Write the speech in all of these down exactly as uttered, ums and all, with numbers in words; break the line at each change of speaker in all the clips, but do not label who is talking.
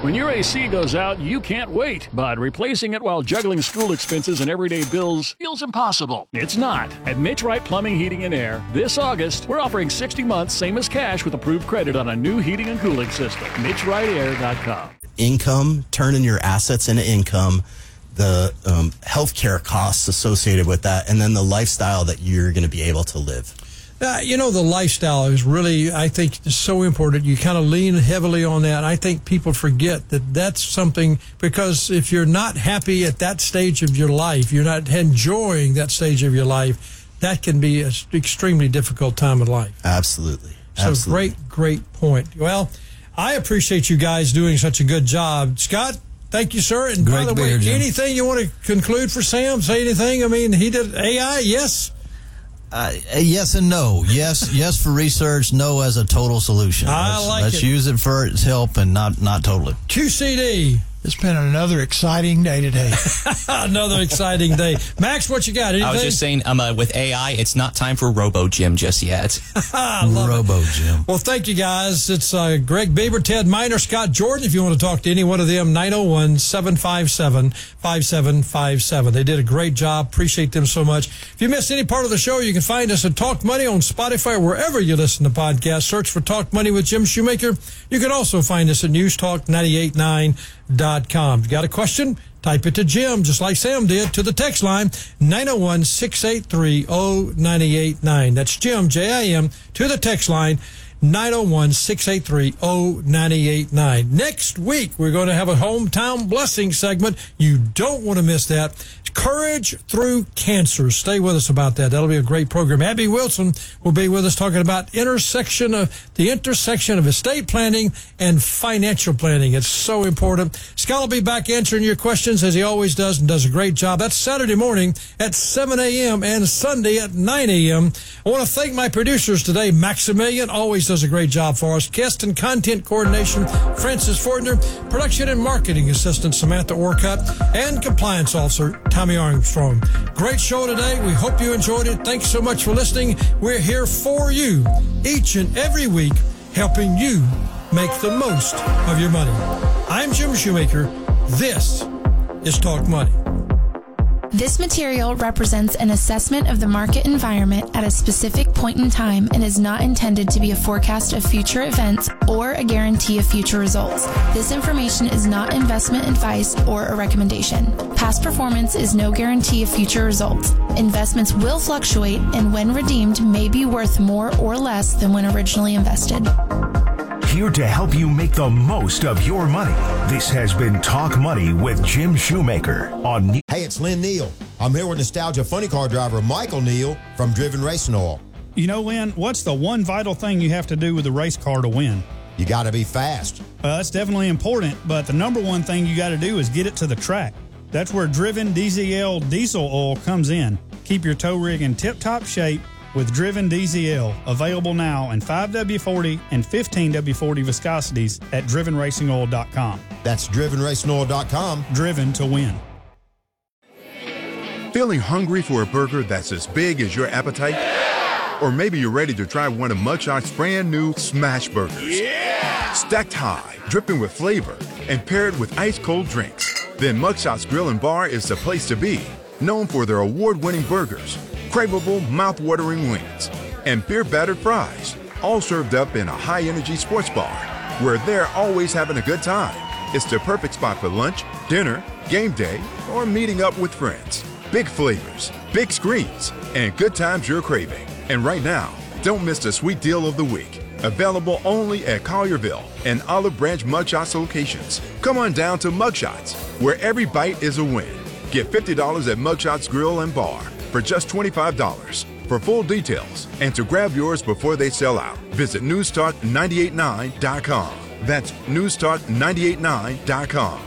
When your A C goes out, you can't wait, but replacing it while juggling school expenses and everyday bills feels impossible. It's not. At Mitch Wright Plumbing, Heating, and Air, this August, we're offering sixty months, same as cash, with approved credit on a new heating and cooling system. Mitch Wright Air dot com.
Income, turning your assets into income, the um, healthcare costs associated with that, and then the lifestyle that you're going to be able to live.
Uh, you know, the lifestyle is really, I think, is so important. You kind of lean heavily on that. I think people forget that that's something, because if you're not happy at that stage of your life, you're not enjoying that stage of your life, that can be an extremely difficult time in life.
Absolutely.
So
Absolutely.
great, great point. Well, I appreciate you guys doing such a good job. Scott, thank you, sir. And
Great
by the
to be
way,
here, Jim.
anything you want to conclude for Sam? Say anything? I mean, he did A I, yes?
Uh, yes and no. Yes, yes for research. No as a total solution.
I
let's,
like
let's
it.
use it for its help and not not totally.
Q C D.
It's been another exciting day today.
Another exciting day. Max, what you got? Anything?
I was just saying, um, uh, with A I, it's not time for Robo Jim just yet.
Robo Jim.
Well, thank you, guys. It's uh, Greg Bieber, Ted Miner, Scott Jordan. If you want to talk to any one of them, nine oh one, seven five seven, five seven five seven. They did a great job. Appreciate them so much. If you missed any part of the show, you can find us at Talk Money on Spotify, wherever you listen to podcasts. Search for Talk Money with Jim Shoemaker. You can also find us at news talk nine eight nine dot com. If you got a question, type it to Jim, just like Sam did, to the text line, nine oh one, six eight three, oh nine eight nine. That's Jim, J I M, to the text line, nine oh one, six eight three, oh nine eight nine. Next week, we're going to have a hometown blessing segment. You don't want to miss that. Courage Through Cancer. Stay with us about that. That'll be a great program. Abby Wilson will be with us talking about intersection of the intersection of estate planning and financial planning. It's so important. Scott will be back answering your questions as he always does, and does a great job. That's Saturday morning at seven a.m. and Sunday at nine a.m. I want to thank my producers today. Maximilian always does a great job for us. Guest and content coordination, Francis Fordner. Production and marketing assistant, Samantha Orcutt. And compliance officer, Tommy Armstrong. Great show today. We hope you enjoyed it. Thanks so much for listening. We're here for you each and every week, helping you make the most of your money. I'm Jim Shoemaker. This is Talk Money.
This material represents an assessment of the market environment at a specific point in time and is not intended to be a forecast of future events or a guarantee of future results. This information is not investment advice or a recommendation. Past performance is no guarantee of future results. Investments will fluctuate and when redeemed may be worth more or less than when originally invested.
Here to help you make the most of your money. This has been Talk Money with Jim Shoemaker on.
Hey, it's Lynn Neal. I'm here with Nostalgia Funny Car driver Michael Neal from Driven Racing Oil.
You know, Lynn, what's the one vital thing you have to do with a race car to win?
You got to be fast.
Well, that's definitely important, but the number one thing you got to do is get it to the track. That's where Driven D Z L diesel oil comes in. Keep your tow rig in tip-top shape with Driven D Z L, available now in five W forty and fifteen W forty viscosities at driven racing oil dot com.
That's driven racing oil dot com.
Driven to win.
Feeling hungry for a burger that's as big as your appetite? Yeah! Or maybe you're ready to try one of Mugshot's brand new Smash Burgers. Yeah! Stacked high, dripping with flavor, and paired with ice-cold drinks. Then Mugshot's Grill and Bar is the place to be. Known for their award-winning burgers, craveable, mouth-watering wings, and beer-battered fries, all served up in a high-energy sports bar, where they're always having a good time. It's the perfect spot for lunch, dinner, game day, or meeting up with friends. Big flavors, big screens, and good times you're craving. And right now, don't miss the sweet deal of the week. Available only at Collierville and Olive Branch Mugshots locations. Come on down to Mugshots, where every bite is a win. Get fifty dollars at Mugshots Grill and Bar for just twenty-five dollars. For full details and to grab yours before they sell out, visit news talk nine eight nine dot com. That's news talk nine eight nine dot com.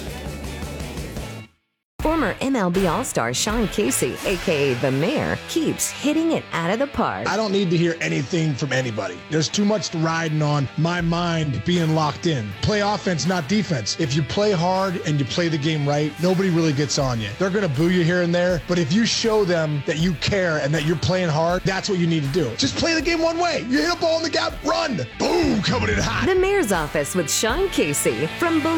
Former M L B All-Star Sean Casey, a k a. The Mayor, keeps hitting it out of the park.
I don't need to hear anything from anybody. There's too much riding on my mind being locked in. Play offense, not defense. If you play hard and you play the game right, nobody really gets on you. They're going to boo you here and there, but if you show them that you care and that you're playing hard, that's what you need to do. Just play the game one way. You hit a ball in the gap, run. Boom, coming in hot.
The Mayor's Office with Sean Casey from